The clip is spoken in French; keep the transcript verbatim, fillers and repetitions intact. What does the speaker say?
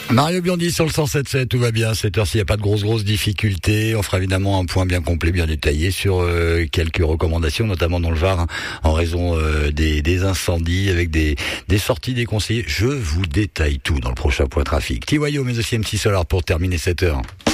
Mario Biondi sur le cent sept sept, tout va bien. Cette heure-ci, il n'y a pas de grosses, grosses difficultés. On fera évidemment un point bien complet, bien détaillé sur euh, quelques recommandations, notamment dans le Var, hein, en raison euh, des, des incendies, avec des, des sorties des conseillers. Je vous détaille tout dans le prochain point trafic. T Y O, mais aussi M six Solar pour terminer cette heure.